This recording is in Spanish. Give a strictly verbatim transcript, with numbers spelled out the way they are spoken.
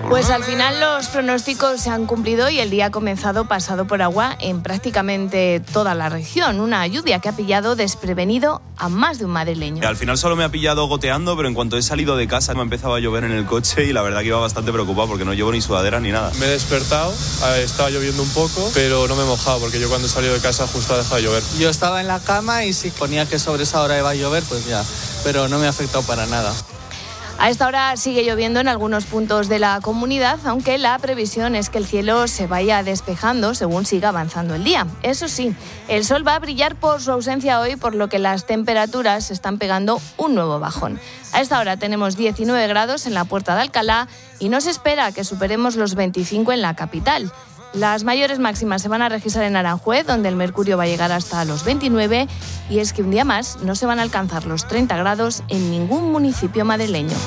Pues al final los pronósticos se han cumplido y el día ha comenzado pasado por agua en prácticamente toda la región. Una lluvia que ha pillado desprevenido a más de un madrileño. Al final solo me ha pillado goteando, pero en cuanto he salido de casa me ha empezado a llover en el coche y la verdad que iba bastante preocupado porque no llevo ni sudadera ni nada. Me he despertado, estaba lloviendo un poco, pero no me he mojado porque yo cuando he salido de casa justo ha dejado de llover. Yo estaba en la cama y si ponía que sobre esa hora iba a llover, pues ya, pero no me ha afectado para nada. A esta hora sigue lloviendo en algunos puntos de la comunidad, aunque la previsión es que el cielo se vaya despejando según siga avanzando el día. Eso sí, el sol va a brillar por su ausencia hoy, por lo que las temperaturas están pegando un nuevo bajón. A esta hora tenemos diecinueve grados en la Puerta de Alcalá y no se espera que superemos los veinticinco en la capital. Las mayores máximas se van a registrar en Aranjuez, donde el mercurio va a llegar hasta los veintinueve, y es que un día más no se van a alcanzar los treinta grados en ningún municipio madrileño.